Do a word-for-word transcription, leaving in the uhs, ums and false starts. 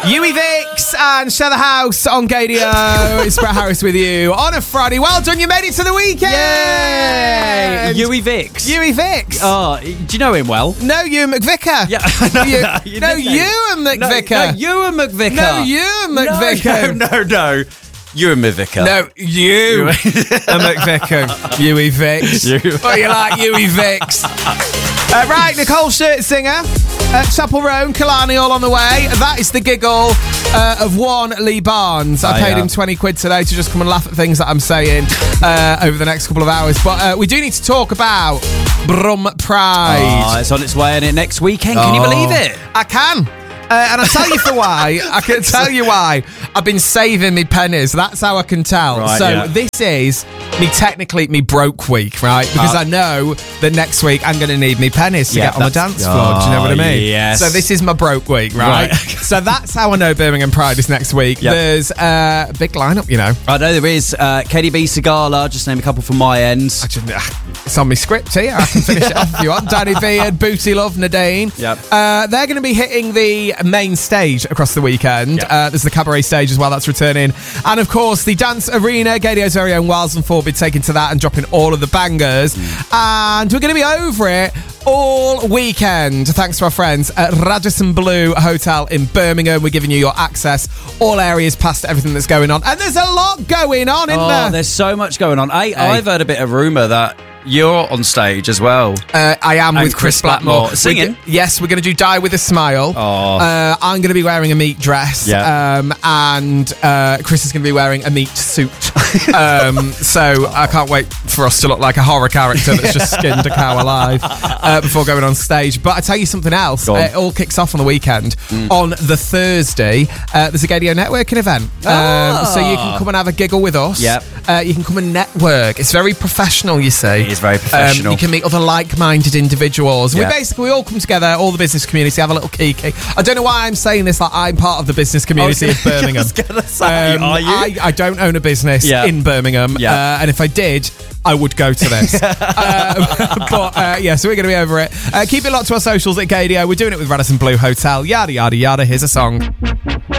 Yui Vix and Share the House on Gadio. It's Brett Harris with you on a Friday. Well done, you made it to the weekend. Yay! Yui Vix. Yui Vix. Oh, do you know him well? No, Ewan McVicker. Yeah, no, you, no, you no, nickname. Ewan No, McVicker. no, Ewan McVicker. No, Ewan McVicker. No, no, no. Ewan McVicker. No, you a McVicker. Yui Vix. You. Oh, you like Yui Vix. Uh, right, Nicole Scherzinger at Chapel Row, Killarney, all on the way. That is the giggle uh, of one Lee Barnes. I Oh, paid yeah. him twenty quid today to just come and laugh at things that I'm saying uh, over the next couple of hours. But uh, we do need to talk about Brum Pride. Oh, it's on its way in it next weekend. Can you Oh. believe it? I can. Uh, and I'll tell you for why. I can tell you why. I've been saving me pennies. That's how I can tell. Right, so yeah. this is me technically me broke week, right? Because Uh, I know that next week I'm going to need me pennies to Yeah, get on the that's- dance floor. Do you know what I Oh, mean? yes. So this is my broke week, right? Right. So that's how I know Birmingham Pride is next week. Yep. There's uh, a big lineup, you know. I know there is. Uh, K D B Sagala, just name a couple from my end. I just, it's on my script here. I can finish it off if you want. Danny Beard, Booty Love, Nadine. Yep. Uh, they're going to be hitting the main stage across the weekend. Yep. Uh, there's the cabaret stage as well, that's returning. And of course, the dance arena, Gadio's very own Wiles and Forbid taking to that and dropping all of the bangers. Mm. And we're going to be over it all weekend. Thanks to our friends at Radisson Blu Hotel in Birmingham. We're giving you your access, all areas past everything that's going on. And there's a lot going on, isn't Oh, there? there's so much going on. I, I've heard a bit of rumour that you're on stage as well. Uh, I am And with Chris Chris Blackmore. Blackmore. Singing? We're g- yes, we're going to do Die With a Smile. Oh. Uh, I'm going to be wearing a meat dress. Yeah. Um, and uh, Chris is going to be wearing a meat suit. um, so I can't wait for us to look like a horror character that's just skinned a cow alive uh, before going on stage. But I tell you something else. Go on. Uh, it all kicks off on the weekend. On the Thursday, uh, there's a Gadio networking event. Um, so you can come and have a giggle with us. Yep. Uh, you can come and network. It's very professional, you see. It is very professional. Um, you can meet other like-minded individuals. Yeah. We basically we all come together, all the business community, have a little kiki. I don't know why I'm saying this like I'm part of the business community I of was gonna- Birmingham. I was gonna say, are you? I, I don't own a business Yeah. in Birmingham, Yeah. uh, and if I did, I would go to this. um, but uh, yeah, so we're going to be over it. Uh, keep it locked to our socials at Gadio. We're doing it with Radisson Blu Hotel. Yada yada yada. Here's a song.